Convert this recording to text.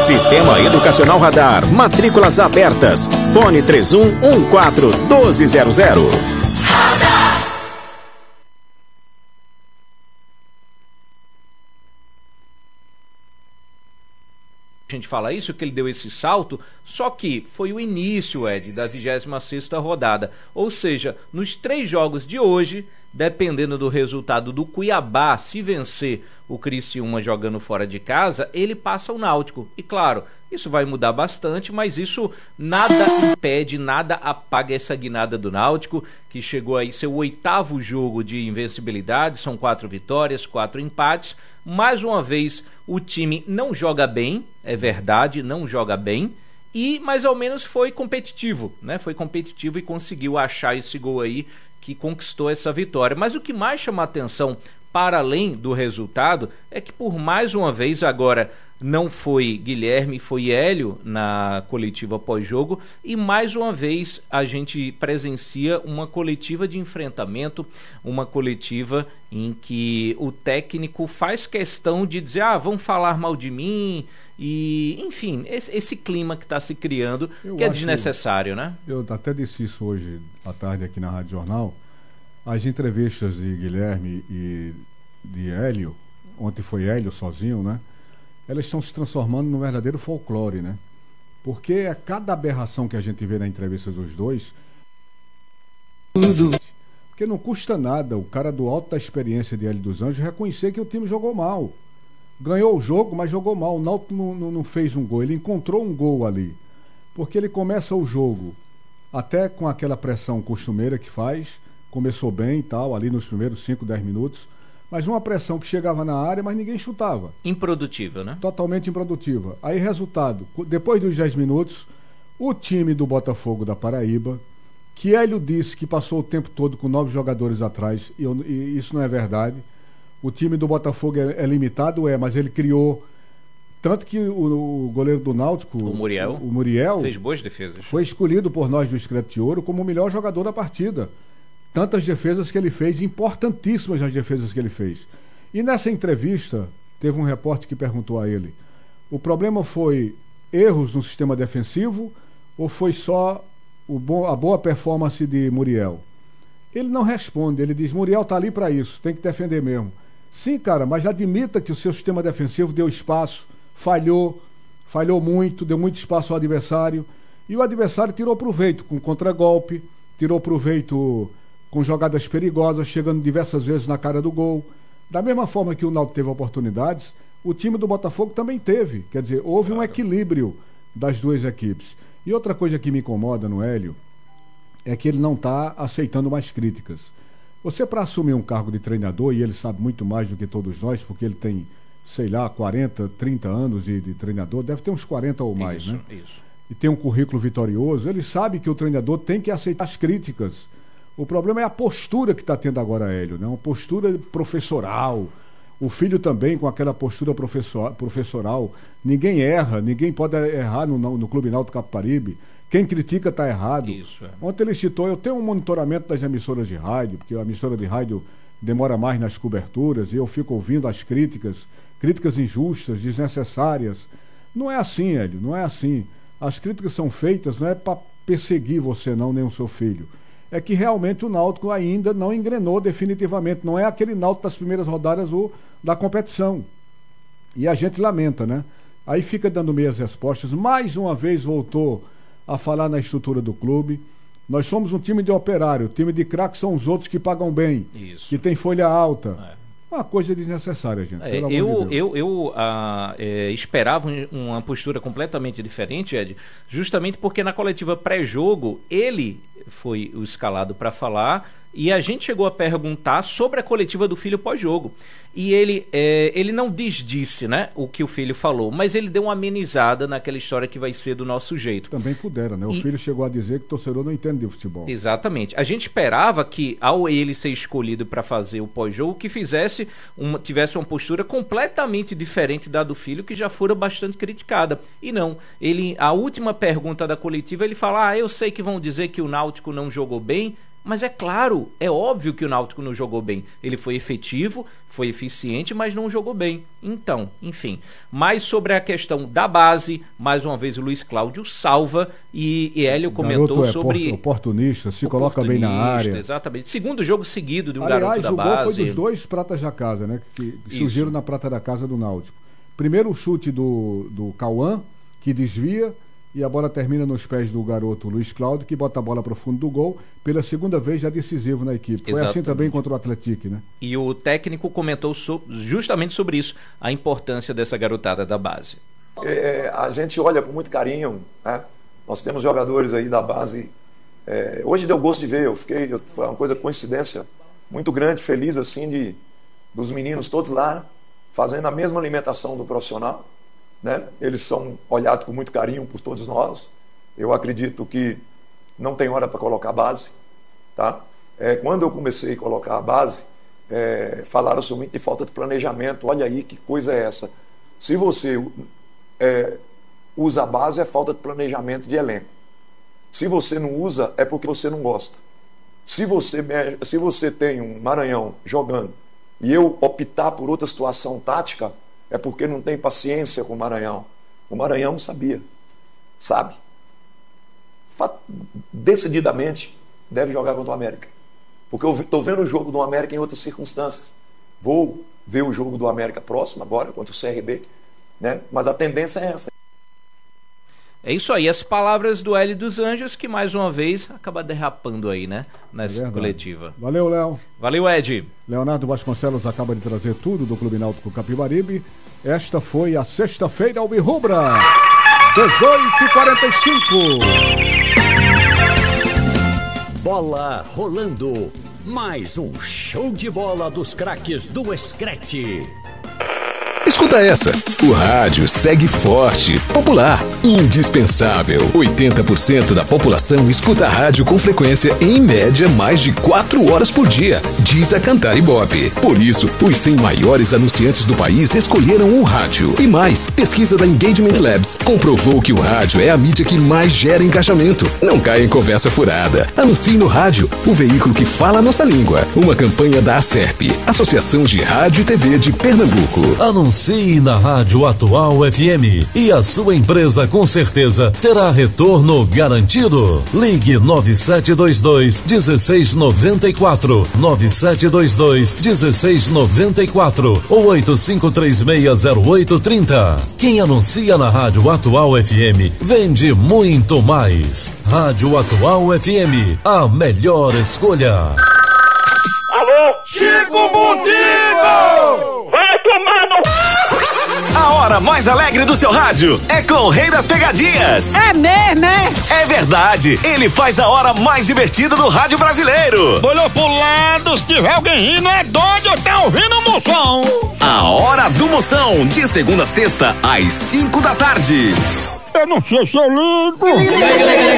Sistema Educacional Radar. Matrículas abertas. Fone 3114-1200. A gente fala isso, que ele deu esse salto, só que foi o início, Ed, da 26ª rodada. Ou seja, nos 3 jogos de hoje, dependendo do resultado do Cuiabá, se vencer o Criciúma jogando fora de casa, ele passa o Náutico. E claro, isso vai mudar bastante, mas isso nada impede, nada apaga essa guinada do Náutico, que chegou aí seu 8º jogo de invencibilidade, são 4 vitórias, 4 empates. Mais uma vez, o time não joga bem, é verdade, não joga bem, e mais ou menos foi competitivo, né? Foi competitivo e conseguiu achar esse gol aí que conquistou essa vitória. Mas o que mais chama a atenção, para além do resultado, é que por mais uma vez agora não foi Guilherme, foi Hélio na coletiva pós-jogo, e mais uma vez a gente presencia uma coletiva de enfrentamento, uma coletiva em que o técnico faz questão de dizer, vão falar mal de mim, e enfim, esse clima que está se criando, que é desnecessário, né? Eu até disse isso hoje à tarde aqui na Rádio Jornal. As entrevistas de Guilherme e de Hélio, ontem foi Hélio sozinho, né? Elas estão se transformando num verdadeiro folclore, né? Porque a cada aberração que a gente vê na entrevista dos dois, porque não custa nada o cara do alto da experiência de Hélio dos Anjos reconhecer que o time jogou mal. Ganhou o jogo, mas jogou mal. O Náutico não fez um gol, ele encontrou um gol ali. Porque ele começa o jogo até com aquela pressão costumeira que faz, começou bem e tal, ali nos primeiros 5, 10 minutos, mas uma pressão que chegava na área, mas ninguém chutava. Improdutiva, né? Totalmente improdutiva. Aí, resultado, depois dos 10 minutos, o time do Botafogo da Paraíba, que Hélio disse que passou o tempo todo com 9 jogadores atrás, e isso não é verdade. O time do Botafogo é limitado, mas ele criou. Tanto que o goleiro do Náutico, o Muriel, fez boas defesas. Foi escolhido por nós do Escreto de Ouro como o melhor jogador da partida. Tantas defesas que ele fez, importantíssimas as defesas que ele fez. E nessa entrevista, teve um repórter que perguntou a ele: o problema foi erros no sistema defensivo ou foi só a boa performance de Muriel? Ele não responde, ele diz: Muriel está ali para isso, tem que defender mesmo. Sim, cara, mas admita que o seu sistema defensivo deu espaço, falhou muito, deu muito espaço ao adversário, e o adversário tirou proveito com contragolpe, tirou proveito com jogadas perigosas, chegando diversas vezes na cara do gol. Da mesma forma que o Náutico teve oportunidades, o time do Botafogo também teve. Quer dizer, houve um equilíbrio das duas equipes. E outra coisa que me incomoda no Hélio é que ele não está aceitando mais críticas. Você, para assumir um cargo de treinador, e ele sabe muito mais do que todos nós, porque ele tem, sei lá, 40, 30 anos de treinador, deve ter uns 40 ou mais, né? Isso. E tem um currículo vitorioso, ele sabe que o treinador tem que aceitar as críticas. O problema é a postura que está tendo agora Hélio, né? Uma postura professoral. O filho também com aquela postura professoral. Ninguém erra, ninguém pode errar no Clube Náutico Capibaribe. Quem critica está errado. Isso, é. Ontem ele citou, eu tenho um monitoramento das emissoras de rádio, porque a emissora de rádio demora mais nas coberturas, e eu fico ouvindo as críticas injustas, desnecessárias. Não é assim, Hélio, não é assim. As críticas são feitas, não é para perseguir você não, nem o seu filho. É que realmente o Náutico ainda não engrenou definitivamente. Não é aquele Náutico das primeiras rodadas da competição. E a gente lamenta, né? Aí fica dando meias respostas. Mais uma vez voltou a falar na estrutura do clube. Nós somos um time de operário. O time de craque são os outros que pagam bem. Isso. Que tem folha alta. Uma coisa desnecessária, gente. Eu esperava uma postura completamente diferente, Ed, justamente porque na coletiva pré-jogo ele foi o escalado para falar e a gente chegou a perguntar sobre a coletiva do filho pós-jogo. E ele não desdisse, né, o que o filho falou, mas ele deu uma amenizada naquela história que vai ser do nosso jeito. Também pudera, né? O filho chegou a dizer que o torcedor não entende de futebol. Exatamente. A gente esperava que, ao ele ser escolhido para fazer o pós-jogo, que tivesse uma postura completamente diferente da do filho, que já fora bastante criticada. E não. A última pergunta da coletiva, ele fala: eu sei que vão dizer que o Náutico não jogou bem, Mas é claro, é óbvio que o Náutico não jogou bem. Ele foi efetivo, foi eficiente, mas não jogou bem. Então, enfim. Mas sobre a questão da base, mais uma vez o Luiz Cláudio salva e Hélio comentou sobre... oportunista, se coloca bem na área. Exatamente. Segundo jogo seguido de um Aliás, garoto da base. o gol foi dos dois pratas da casa, né? Que surgiram na prata da casa do Náutico. Primeiro o chute do Cauã, que desvia, e a bola termina nos pés do garoto Luiz Cláudio, que bota a bola para o fundo do gol, pela segunda vez já decisivo na equipe. Foi Exatamente. assim também contra o Atlético, né? E o técnico comentou justamente sobre isso, a importância dessa garotada da base. A gente olha com muito carinho, né? Nós temos jogadores aí da base. Hoje deu gosto de ver, foi uma coisa, coincidência muito grande, feliz assim, dos meninos todos lá, fazendo a mesma alimentação do profissional. Né? Eles são olhados com muito carinho por todos nós. Eu acredito que não tem hora para colocar a base, tá? Quando eu comecei a colocar a base, falaram sobre de falta de planejamento. Olha aí que coisa é essa. Se você usa a base, é falta de planejamento de elenco. Se você não usa, é porque você não gosta. Se você tem um Maranhão jogando e eu optar por outra situação tática, é porque não tem paciência com o Maranhão. O Maranhão sabe. Decididamente deve jogar contra o América. Porque eu estou vendo o jogo do América em outras circunstâncias. Vou ver o jogo do América próximo agora, contra o CRB, né? Mas a tendência é essa. É isso aí, as palavras do Hélio dos Anjos, que mais uma vez acaba derrapando aí, né? Nessa coletiva. Valeu, Léo. Valeu, Ed. Leonardo Vasconcelos acaba de trazer tudo do Clube Náutico Capibaribe. Esta foi a sexta-feira Albirrubra, 18h45. Bola rolando. Mais um show de bola dos craques do Screte. Escuta essa. O rádio segue forte, popular, indispensável. 80% da população escuta a rádio com frequência em média mais de 4 horas por dia, diz a Cantar Ibope. Por isso, os 100 maiores anunciantes do país escolheram o rádio. E mais, pesquisa da Engagement Labs comprovou que o rádio é a mídia que mais gera engajamento. Não caia em conversa furada. Anuncie no rádio, o veículo que fala a nossa língua. Uma campanha da ACERP, Associação de Rádio e TV de Pernambuco. Anuncie na Rádio Atual FM e a sua empresa com certeza terá retorno garantido. Ligue 9722-1694, 9722-1694 ou 85360830. Quem anuncia na Rádio Atual FM vende muito mais. Rádio Atual FM, a melhor escolha. Alô? Chico Bundinho! Vai tomar no... A hora mais alegre do seu rádio é com o Rei das Pegadinhas. É mesmo, é? É verdade, ele faz a hora mais divertida do rádio brasileiro. Olhou pro lado, se tiver alguém rindo, é doido, tá ouvindo o Moção. A Hora do Moção, de segunda a sexta, às 5 da tarde. Eu não sei se eu ligo.